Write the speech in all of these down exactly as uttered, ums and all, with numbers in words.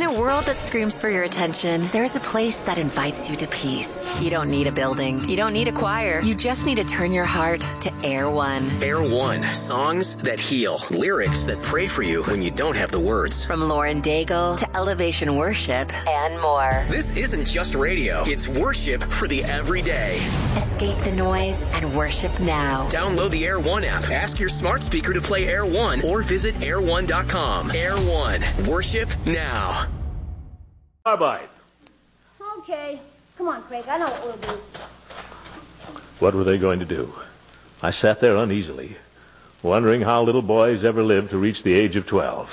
a world that screams for your attention, there's a place that invites you to peace. You don't need a building. You don't need a choir. You just need to turn your heart to Air One. Air One. Songs that heal. Lyrics that pray for you when you don't have the words. From Lauren Daigle to Elevation Worship and more. This isn't just radio. It's worship for the everyday. Escape the noise and worship now. Download the Air One app. Ask your smart speaker to play Air One or visit air one dot com. Air One. Worship now. Carbide. Okay. Come on, Craig. I know what we'll do. What were they going to do? I sat there uneasily, wondering how little boys ever live to reach the age of twelve.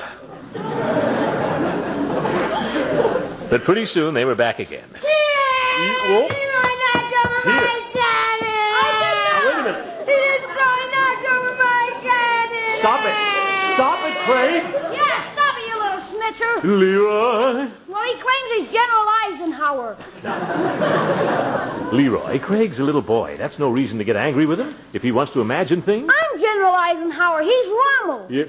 But pretty soon they were back again. Here! Oh. He knocked over my cannon! Now, wait a minute. He's going to knock over my cannon! Stop it! Stop it, Craig! Yeah, stop it, you little snitcher! Leroy! Well, he claims he's General Eisenhower. Leroy, Craig's a little boy. That's no reason to get angry with him if he wants to imagine things. I'm General Eisenhower. He's Rommel. Yep.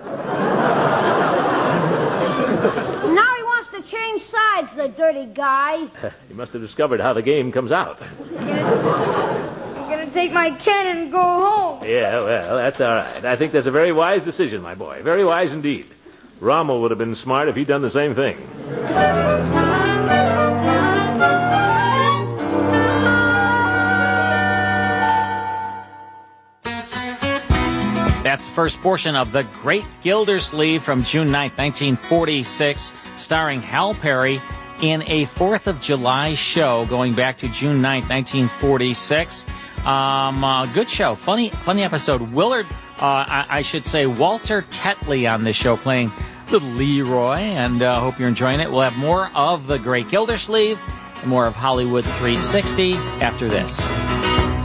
Now he wants to change sides, the dirty guy. He must have discovered how the game comes out. I'm going to take my cannon and go home. Yeah, well, that's all right. I think that's a very wise decision, my boy. Very wise indeed. Rommel would have been smart if he'd done the same thing. That's the first portion of The Great Gildersleeve from June ninth, nineteen forty-six, starring Hal Perry in a fourth of July show going back to June ninth, nineteen forty-six. Um, uh, good show. Funny, funny episode. Willard, uh, I, I should say Walter Tetley on this show playing little Leroy, and uh, hope you're enjoying it. We'll have more of The Great Gildersleeve and more of Hollywood three sixty after this.